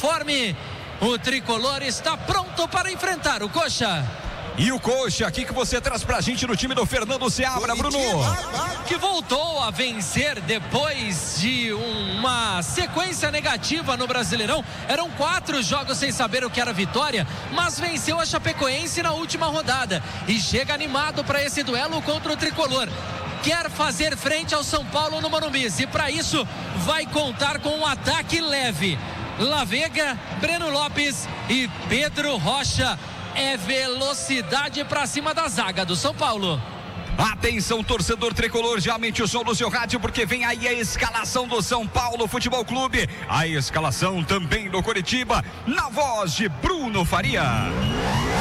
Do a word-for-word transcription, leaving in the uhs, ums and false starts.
uniforme. O tricolor está pronto para enfrentar o Coxa. E o Coxa, aqui que você traz pra gente no time do Fernando Seabra, Bruno. Que voltou a vencer depois de uma sequência negativa no Brasileirão. Eram quatro jogos sem saber o que era vitória, mas venceu a Chapecoense na última rodada. E chega animado para esse duelo contra o tricolor. Quer fazer frente ao São Paulo no Morumbi. E para isso vai contar com um ataque leve. Lavega, Breno Lopes e Pedro Rocha. É velocidade para cima da zaga do São Paulo. Atenção, torcedor tricolor, já aumente o som do seu rádio, porque vem aí a escalação do São Paulo Futebol Clube. A escalação também do Coritiba, na voz de Bruno Faria.